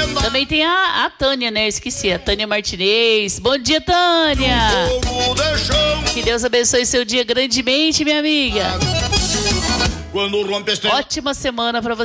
Também tem a Tânia, né? Esqueci, a Tânia Martinez. Bom dia, Tânia! Que Deus abençoe seu dia grandemente, minha amiga. Ótima semana pra você.